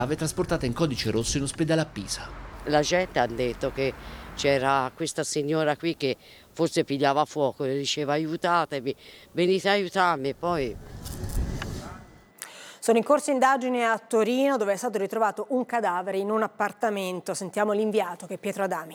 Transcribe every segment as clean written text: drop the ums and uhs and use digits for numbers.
L'ave trasportata in codice rosso in ospedale a Pisa. La gente ha detto che c'era questa signora qui che forse pigliava fuoco e diceva aiutatemi, venite a aiutarmi, poi... Sono in corso indagini a Torino dove è stato ritrovato un cadavere in un appartamento. Sentiamo l'inviato che è Pietro Adami.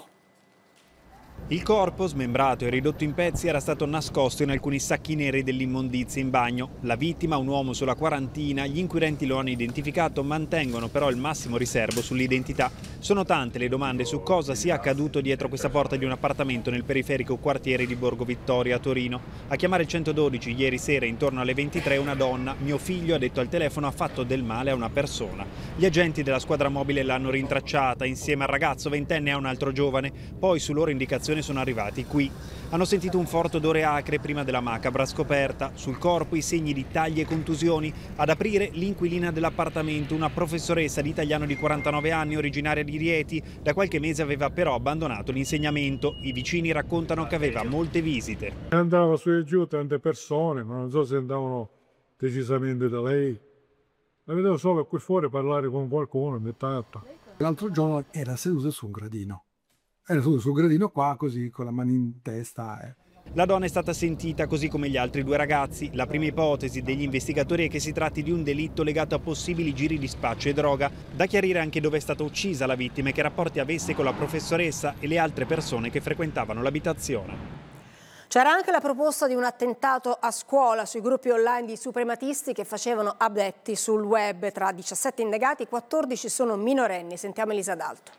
Il corpo, smembrato e ridotto in pezzi, era stato nascosto in alcuni sacchi neri dell'immondizia in bagno. La vittima, un uomo sulla quarantina, gli inquirenti lo hanno identificato, mantengono però il massimo riservo sull'identità. Sono tante le domande su cosa sia accaduto dietro questa porta di un appartamento nel periferico quartiere di Borgo Vittorio a Torino. A chiamare il 112 ieri sera intorno alle 23 una donna, mio figlio, ha detto al telefono, ha fatto del male a una persona. Gli agenti della squadra mobile l'hanno rintracciata insieme al ragazzo ventenne e a un altro giovane, poi su loro indicazione sono arrivati qui. Hanno sentito un forte odore acre prima della macabra scoperta. Sul corpo i segni di tagli e contusioni. Ad aprire l'inquilina dell'appartamento, una professoressa di italiano di 49 anni, originaria di Rieti. Da qualche mese aveva però abbandonato l'insegnamento. I vicini raccontano che aveva molte visite. Andava su e giù tante persone, ma non so se andavano decisamente da lei. La vedevo solo qui fuori parlare con qualcuno, mi tatta. L'altro giorno era seduto su un gradino. Era sul gradino qua, così, con la mano in testa. La donna è stata sentita così come gli altri due ragazzi. La prima ipotesi degli investigatori è che si tratti di un delitto legato a possibili giri di spaccio e droga. Da chiarire anche dove è stata uccisa la vittima e che rapporti avesse con la professoressa e le altre persone che frequentavano l'abitazione. C'era anche la proposta di un attentato a scuola sui gruppi online di suprematisti che facevano abdetti sul web. Tra 17 indagati, 14 sono minorenni. Sentiamo Elisa D'Alto.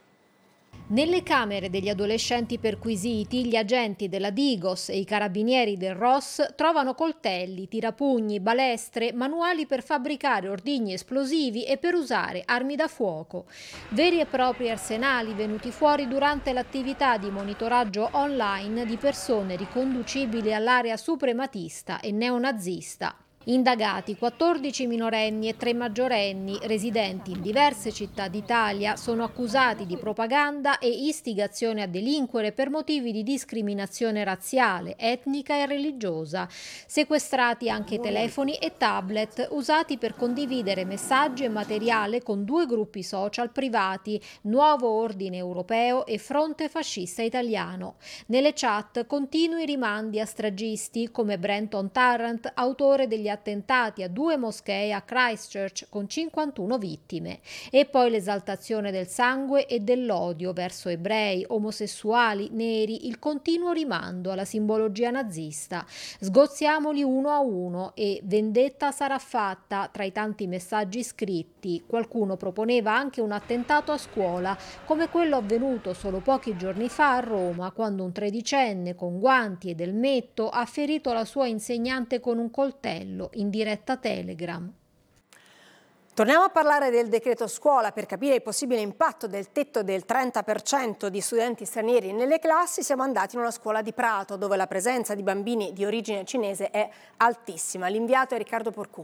Nelle camere degli adolescenti perquisiti, gli agenti della Digos e i carabinieri del ROS trovano coltelli, tirapugni, balestre, manuali per fabbricare ordigni esplosivi e per usare armi da fuoco. Veri e propri arsenali venuti fuori durante l'attività di monitoraggio online di persone riconducibili all'area suprematista e neonazista. Indagati 14 minorenni e 3 maggiorenni residenti in diverse città d'Italia sono accusati di propaganda e istigazione a delinquere per motivi di discriminazione razziale, etnica e religiosa. Sequestrati anche telefoni e tablet usati per condividere messaggi e materiale con 2 gruppi social privati, Nuovo Ordine Europeo e Fronte Fascista Italiano. Nelle chat continui rimandi a stragisti come Brenton Tarrant, autore degli attentati a 2 moschee a Christchurch con 51 vittime. E poi l'esaltazione del sangue e dell'odio verso ebrei, omosessuali, neri, il continuo rimando alla simbologia nazista. Sgozziamoli uno a uno e vendetta sarà fatta tra i tanti messaggi scritti. Qualcuno proponeva anche un attentato a scuola, come quello avvenuto solo pochi giorni fa a Roma, quando un tredicenne con guanti ed elmetto ha ferito la sua insegnante con un coltello in diretta Telegram. Torniamo a parlare del decreto scuola per capire il possibile impatto del tetto del 30% di studenti stranieri nelle classi. Siamo andati in una scuola di Prato dove la presenza di bambini di origine cinese è altissima. L'inviato è Riccardo Porcù.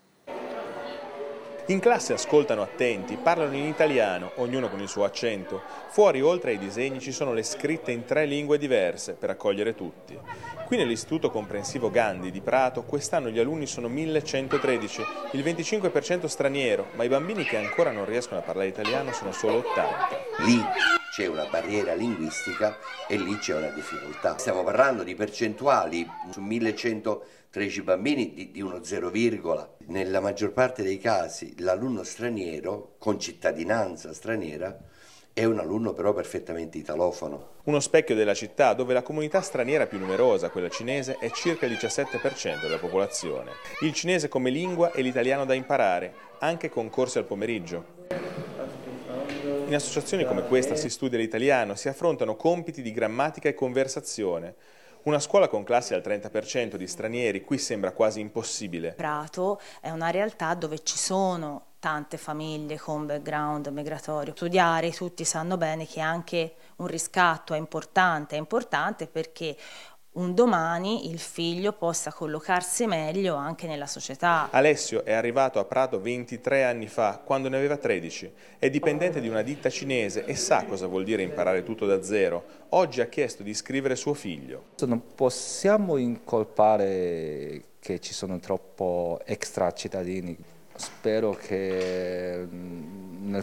In classe ascoltano attenti, parlano in italiano, ognuno con il suo accento. Fuori, oltre ai disegni, ci sono le scritte in 3 lingue diverse per accogliere tutti. Qui nell'Istituto Comprensivo Gandhi di Prato quest'anno gli alunni sono 1113, il 25% straniero, ma i bambini che ancora non riescono a parlare italiano sono solo 80. Lì c'è una barriera linguistica e lì c'è una difficoltà. Stiamo parlando di percentuali su 1113 bambini di uno 0, nella maggior parte dei casi l'alunno straniero con cittadinanza straniera è un alunno però perfettamente italofono. Uno specchio della città dove la comunità straniera più numerosa, quella cinese, è circa il 17% della popolazione. Il cinese come lingua e l'italiano da imparare, anche con corsi al pomeriggio. In associazioni come questa si studia l'italiano, si affrontano compiti di grammatica e conversazione. Una scuola con classi al 30% di stranieri qui sembra quasi impossibile. Prato è una realtà dove ci sono tante famiglie con background migratorio. Studiare, tutti sanno bene che anche un riscatto è importante perché un domani il figlio possa collocarsi meglio anche nella società. Alessio è arrivato a Prato 23 anni fa, quando ne aveva 13. È dipendente di una ditta cinese e sa cosa vuol dire imparare tutto da zero. Oggi ha chiesto di iscrivere suo figlio. Non possiamo incolpare che ci sono troppo extra cittadini. spero che nel